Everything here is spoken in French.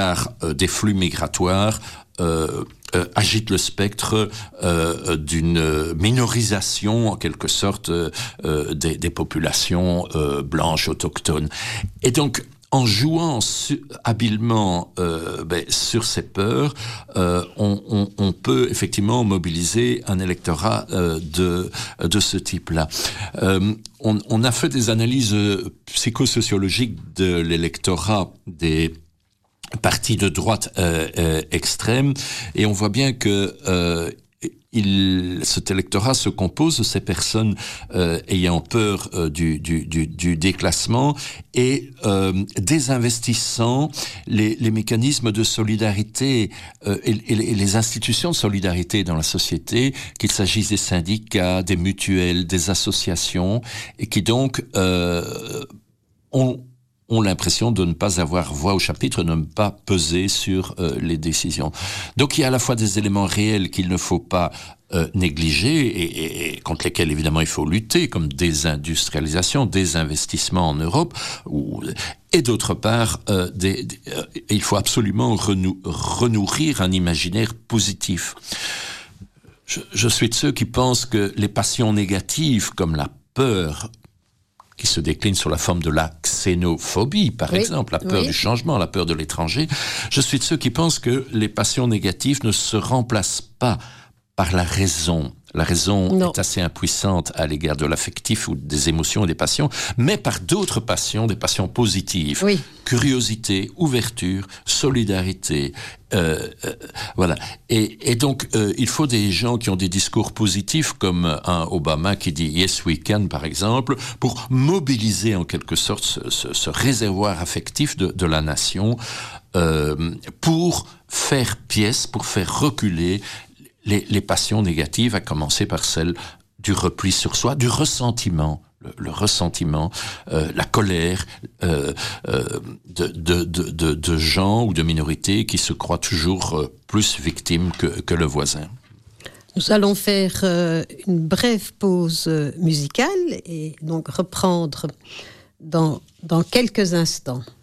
regard des flux migratoires agite le spectre d'une minorisation en quelque sorte des populations blanches autochtones. Et donc en jouant habilement sur ces peurs, on peut effectivement mobiliser un électorat de ce type-là. On a fait des analyses psychosociologiques de l'électorat des partis de droite extrême, et on voit bien que cet électorat se compose de ces personnes ayant peur du déclassement et désinvestissant les mécanismes de solidarité et les institutions de solidarité dans la société, qu'il s'agisse des syndicats, des mutuelles, des associations, et qui donc ont l'impression de ne pas avoir voix au chapitre, de ne pas peser sur les décisions. Donc il y a à la fois des éléments réels qu'il ne faut pas négliger et contre lesquels évidemment il faut lutter, comme désindustrialisation, désinvestissement en Europe, et d'autre part, il faut absolument renourrir un imaginaire positif. Je suis de ceux qui pensent que les passions négatives, comme la peur, qui se décline sur la forme de la xénophobie, par exemple, la peur du changement, la peur de l'étranger. Je suis de ceux qui pensent que les passions négatives ne se remplacent pas par la raison. La raison est assez impuissante à l'égard de l'affectif ou des émotions et des passions, mais par d'autres passions, des passions positives. Oui. Curiosité, ouverture, solidarité, voilà. Et donc, il faut des gens qui ont des discours positifs, comme un Obama qui dit « Yes, we can », par exemple, pour mobiliser en quelque sorte ce réservoir affectif de la nation, pour faire pièce, pour faire reculer les passions négatives, à commencer par celle du repli sur soi, du ressentiment, le ressentiment, la colère de gens ou de minorités qui se croient toujours plus victimes que le voisin. Nous allons faire une brève pause musicale et donc reprendre dans quelques instants.